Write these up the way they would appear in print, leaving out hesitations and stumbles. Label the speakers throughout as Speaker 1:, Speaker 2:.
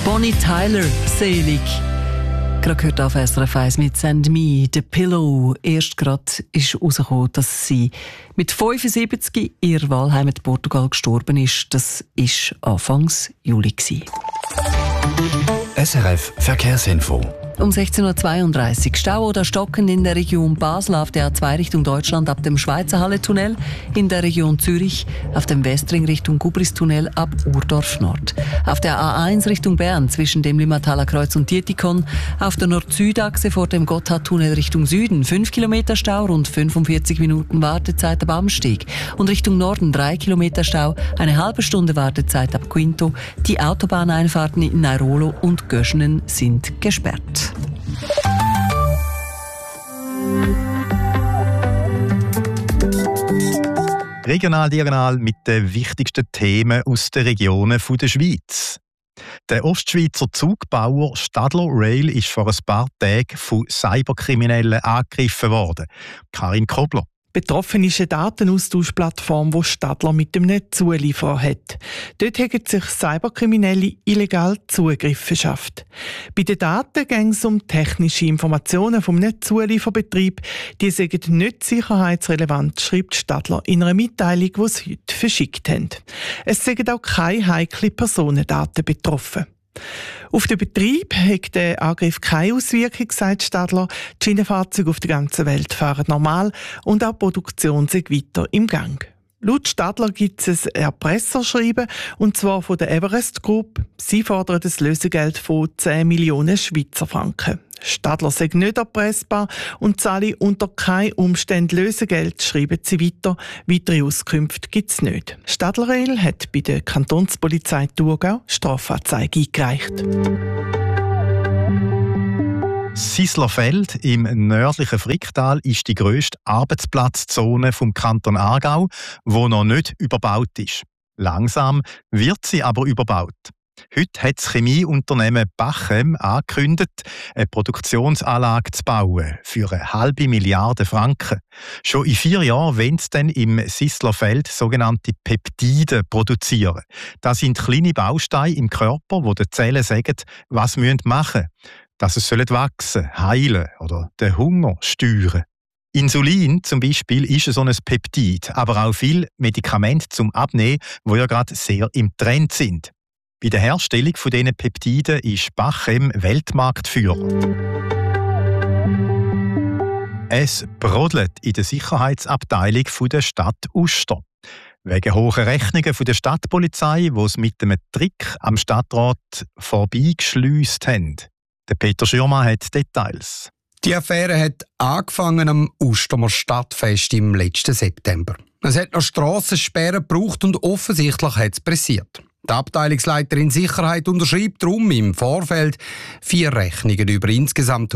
Speaker 1: Bonnie Tyler, selig. Gerade gehört auf SRF 1 mit «Send Me the Pillow». Erst gerade ist herausgekommen, dass sie mit 75 in ihrer Wahlheimat Portugal gestorben ist. Das war Anfang Juli.
Speaker 2: SRF Verkehrsinfo.
Speaker 1: Um 16.32 Uhr Stau oder Stocken in der Region Basel auf der A2 Richtung Deutschland ab dem Schweizer Halle-Tunnel, in der Region Zürich auf dem Westring Richtung Gubris-Tunnel ab Urdorf Nord. Auf der A1 Richtung Bern zwischen dem Limmataler Kreuz und Dietikon, auf der Nord-Süd-Achse vor dem Gotthardtunnel Richtung Süden 5 Kilometer Stau, rund 45 Minuten Wartezeit ab Amsteg. Und Richtung Norden 3 Kilometer Stau, eine halbe Stunde Wartezeit ab Quinto. Die Autobahneinfahrten in Nairolo und Göschenen sind gesperrt.
Speaker 3: Regional diagonal mit den wichtigsten Themen aus den Regionen der Schweiz. Der Ostschweizer Zugbauer Stadler Rail ist vor ein paar Tagen von Cyberkriminellen angegriffen worden. Karin Kobler.
Speaker 4: Betroffen ist eine Datenaustauschplattform, die Stadler mit dem Netzulieferer hat. Dort haben sich Cyberkriminelle illegal Zugriff verschafft. Bei den Daten ging es um technische Informationen vom Netzulieferbetrieb. Die sind nicht sicherheitsrelevant, schreibt Stadler in einer Mitteilung, die sie heute verschickt haben. Es sind auch keine heiklen Personendaten betroffen. Auf den Betrieb hat der Angriff keine Auswirkung, sagt Stadler. Die Schienenfahrzeuge auf der ganzen Welt fahren normal und auch die Produktion ist weiter im Gang. Laut Stadler gibt es ein Erpresserschreiben, und zwar von der Everest Group. Sie fordern das Lösegeld von 10 Millionen Schweizer Franken. Stadler sei nicht erpressbar und zahle unter keinen Umständen Lösegeld, schreiben sie weiter. Weitere Auskünfte gibt es nicht. Stadler Rail hat bei der Kantonspolizei Thurgau Strafanzeige eingereicht.
Speaker 3: Sislerfeld im nördlichen Fricktal ist die grösste Arbeitsplatzzone vom Kanton Aargau, die noch nicht überbaut ist. Langsam wird sie aber überbaut. Heute hat das Chemieunternehmen Bachem angekündigt, eine Produktionsanlage zu bauen für 500 Milliarden Franken. Schon in 4 Jahren wollen sie dann im Sislerfeld sogenannte Peptide produzieren. Das sind kleine Bausteine im Körper, die den Zellen sagen, was sie machen müssen. Dass es wachsen, heilen oder den Hunger steuern. Insulin zum Beispiel ist so ein Peptid, aber auch viele Medikamente zum Abnehmen, die ja gerade sehr im Trend sind. Bei der Herstellung von diesen Peptiden ist Bachem Weltmarktführer. Es brodelt in der Sicherheitsabteilung der Stadt Uster. Wegen hohen Rechnungen der Stadtpolizei, die es mit einem Trick am Stadtrat vorbeigeschleust haben. Der Peter Schürmann hat Details.
Speaker 5: Die Affäre hat angefangen am Ustermer Stadtfest im letzten September. Es hat noch Strassensperren gebraucht und offensichtlich hat es pressiert. Die Abteilungsleiterin Sicherheit unterschreibt darum im Vorfeld 4 Rechnungen über insgesamt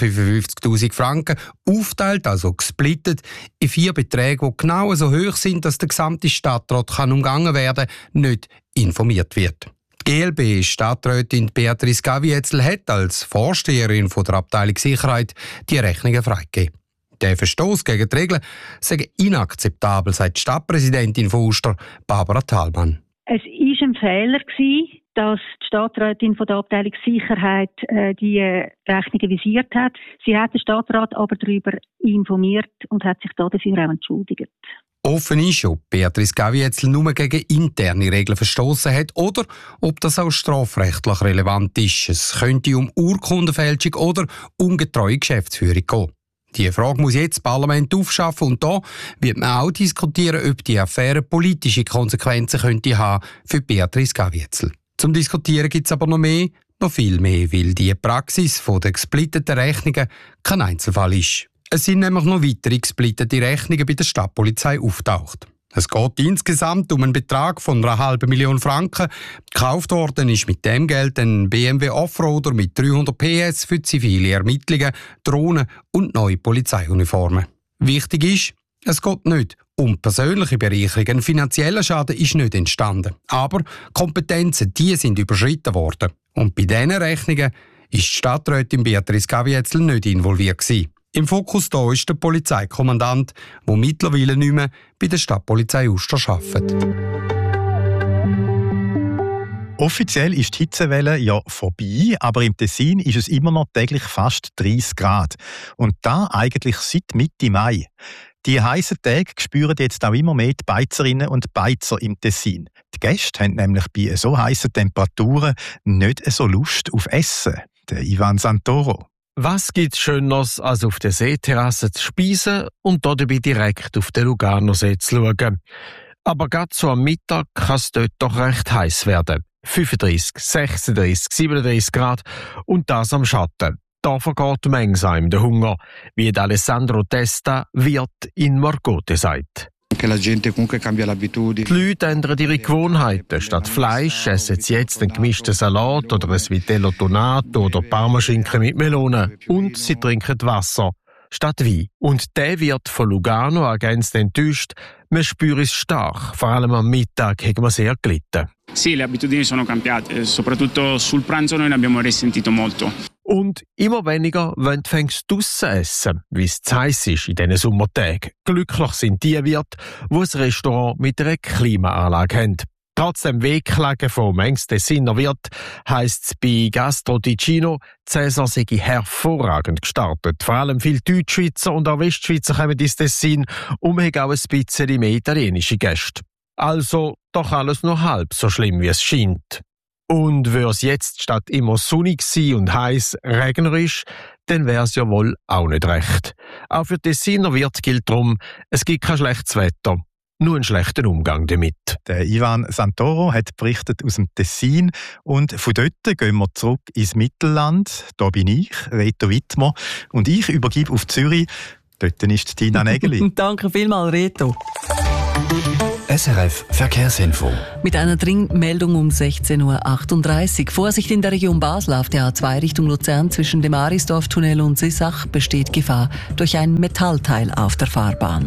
Speaker 5: 155'000 Franken, aufteilt, also gesplittet, in 4 Beträge, die genau so hoch sind, dass der gesamte Stadtrat umgangen werden kann, nicht informiert wird. Die GLB-Stadträtin Beatrice Gavietzel hat als Vorsteherin der Abteilung Sicherheit die Rechnungen freigegeben. Der Verstoß gegen die Regeln sei inakzeptabel, sagt die Stadtpräsidentin von Uster, Barbara Thalmann.
Speaker 6: Es war ein Fehler, dass die Stadträtin von der Abteilung Sicherheit die Rechnungen visiert hat. Sie hat den Stadtrat aber darüber informiert und hat sich dafür auch entschuldigt.
Speaker 5: Offen ist, ob Beatrice Gavietzel nur gegen interne Regeln verstoßen hat oder ob das auch strafrechtlich relevant ist. Es könnte um Urkundenfälschung oder ungetreue Geschäftsführung gehen. Diese Frage muss jetzt das Parlament aufschaffen und da wird man auch diskutieren, ob die Affäre politische Konsequenzen könnte haben für Beatrice Gavietzel. Zum Diskutieren gibt es aber noch viel mehr, weil die Praxis der gesplitteten Rechnungen kein Einzelfall ist. Es sind nämlich noch weitere gesplittete Rechnungen bei der Stadtpolizei auftaucht. Es geht insgesamt um einen Betrag von 500 Millionen Franken. Gekauft worden ist mit dem Geld ein BMW Offroader mit 300 PS für zivile Ermittlungen, Drohnen und neue Polizeiuniformen. Wichtig ist, es geht nicht um persönliche Bereicherung. Ein finanzieller Schaden ist nicht entstanden. Aber Kompetenzen, die sind überschritten worden. Und bei diesen Rechnungen ist die Stadträtin Beatrice Gavietzel nicht involviert gewesen. Im Fokus da ist der Polizeikommandant, der mittlerweile nicht mehr bei der Stadtpolizei Uster arbeitet.
Speaker 3: Offiziell ist die Hitzewelle ja vorbei, aber im Tessin ist es immer noch täglich fast 30 Grad. Und da eigentlich seit Mitte Mai. Die heissen Tage spüren jetzt auch immer mehr die Beizerinnen und Beizer im Tessin. Die Gäste haben nämlich bei so heissen Temperaturen nicht so Lust auf Essen. Der Ivan Santoro.
Speaker 7: Was gibt's Schöneres, als auf der Seeterrasse zu speisen und dabei direkt auf den Lugano-See zu schauen? Aber gerade so am Mittag kann es dort doch recht heiß werden. 35, 36, 37 Grad und das am Schatten. Da vergeht manchmal der Hunger, wie Alessandro Testa, Wirt in Marcote sagt. Die Leute ändern ihre Gewohnheiten. Statt Fleisch essen sie jetzt einen gemischten Salat oder ein Vitello Tonato oder Parmaschinken mit Melone. Und sie trinken Wasser statt Wein. Und der Wirt von Lugano ergänzt enttäuscht, man spüre es stark. Vor allem am Mittag hat man sehr gelitten.
Speaker 8: Sì, le abitudini sono cambiate, soprattutto sul pranzo noi ne abbiamo risentito molto.
Speaker 7: Und immer weniger wollen fängst draussen essen, wie es zu heiß ist in diesen Sommertagen. Glücklich sind die Wirte, die ein Restaurant mit einer Klimaanlage haben. Trotz dem Wehklagen vom engsten Tessiner Wirt heisst es bei Gastro Ticino, die Saison sei hervorragend gestartet. Vor allem viele Deutschschweizer und auch Westschweizer kommen ins Tessin und man hat auch ein bisschen mehr italienische Gäste. Also doch alles nur halb so schlimm, wie es scheint. Und würde es jetzt statt immer sonnig sein und heiß regnerisch, dann wäre es ja wohl auch nicht recht. Auch für Tessiner Wirt gilt darum, es gibt kein schlechtes Wetter, nur einen schlechten Umgang damit.
Speaker 3: Der Ivan Santoro hat berichtet aus dem Tessin und von dort gehen wir zurück ins Mittelland. Da bin ich, Reto Wittmer, und ich übergebe auf Zürich. Dort ist Tina Nägeli.
Speaker 1: Danke vielmals, Reto.
Speaker 2: SRF Verkehrsinfo.
Speaker 1: Mit einer Dringmeldung um 16.38 Uhr. Vorsicht in der Region Basel auf der A2 Richtung Luzern zwischen dem Arisdorf-Tunnel und Sissach besteht Gefahr durch ein Metallteil auf der Fahrbahn.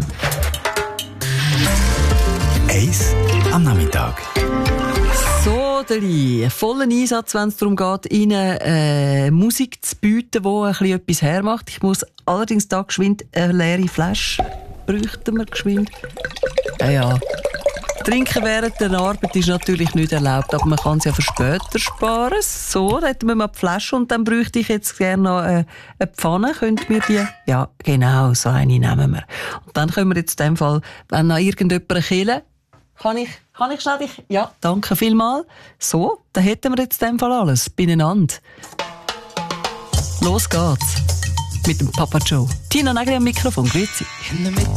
Speaker 2: Eis am Nachmittag.
Speaker 1: So, Deli, vollen Einsatz, wenn es darum geht, Ihnen Musik zu bieten, die ein bisschen etwas hermacht. Ich muss allerdings da geschwind eine leere Flasche bräuchten wir geschwind. Ja. Trinken während der Arbeit ist natürlich nicht erlaubt, aber man kann es ja für später sparen. So, da hätten wir mal die Flasche und dann bräuchte ich jetzt gerne noch eine Pfanne. Könnt ihr die? Ja, genau, so eine nehmen wir. Und dann können wir jetzt in dem Fall, wenn noch irgendjemand killen, kann ich schnell dich? Ja, danke vielmals. So, dann hätten wir jetzt in dem Fall alles beieinander. Los geht's. Mit dem Papa Joe. Tina Nägeli am Mikrofon, grüezi.